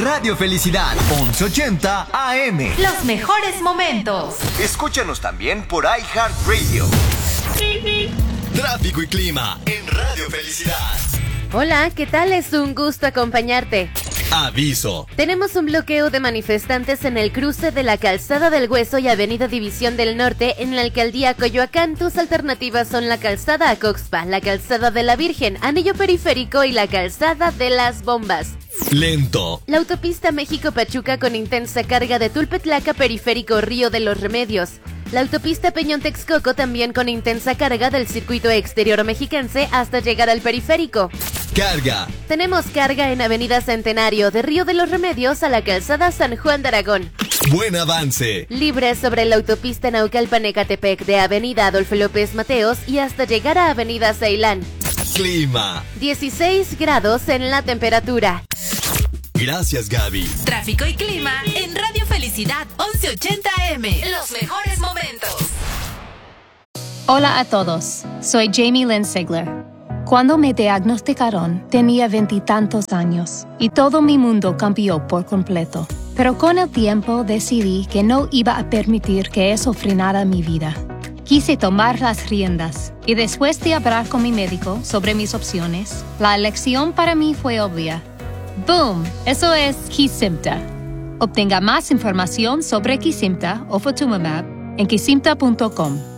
Radio Felicidad, 1180 AM. Los mejores momentos. Escúchanos también por iHeartRadio. Tráfico y clima en Radio Felicidad. Hola, ¿qué tal? Es un gusto acompañarte. Aviso. Tenemos un bloqueo de manifestantes en el cruce de la Calzada del Hueso y Avenida División del Norte en la alcaldía Coyoacán. Tus alternativas son la Calzada Acoxpa, la Calzada de la Virgen, Anillo Periférico y la Calzada de las Bombas. Lento. La autopista México-Pachuca con intensa carga de Tulpetlaca Periférico Río de los Remedios. La autopista Peñón-Texcoco también con intensa carga del circuito exterior mexiquense hasta llegar al periférico. Carga. Tenemos carga en Avenida Centenario, de Río de los Remedios a la Calzada San Juan de Aragón. Buen avance. Libre sobre la autopista Naucalpan-Ecatepec de Avenida Adolfo López Mateos y hasta llegar a Avenida Ceilán. Clima. 16 grados en la temperatura. Gracias, Gaby. Tráfico y clima en Radio Felicidad 1180 AM. Los mejores momentos. Hola a todos, soy Jamie Lynn Sigler. Cuando me diagnosticaron, tenía 20 y tantos años y todo mi mundo cambió por completo. Pero con el tiempo decidí que no iba a permitir que eso frenara mi vida. Quise tomar las riendas y después de hablar con mi médico sobre mis opciones, la elección para mí fue obvia. ¡Boom! Eso es Kesimpta. Obtenga más información sobre Kesimpta o Ofatumumab en kesimpta.com.